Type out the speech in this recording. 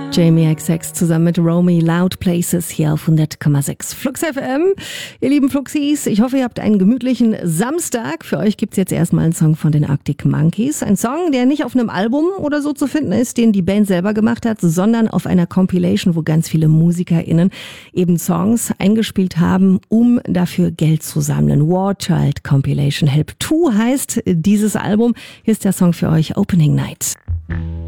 Jamie XX zusammen mit Romy, Loud Places hier auf 100,6 Flux FM. Ihr lieben Fluxis, ich hoffe, ihr habt einen gemütlichen Samstag. Für euch gibt's jetzt erstmal einen Song von den Arctic Monkeys. Ein Song, der nicht auf einem Album oder so zu finden ist, den die Band selber gemacht hat, sondern auf einer Compilation, wo ganz viele MusikerInnen eben Songs eingespielt haben, um dafür Geld zu sammeln. War Child Compilation Help 2 heißt dieses Album. Hier ist der Song für euch, Opening Night.